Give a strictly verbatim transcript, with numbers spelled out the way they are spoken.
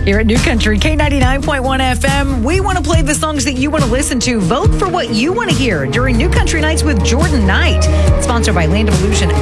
Here at New Country K ninety-nine point one F M, we want to play the songs that you want to listen to. Vote for what you want to hear during New Country Nights with Jordan Knight. Sponsored by Land of Illusion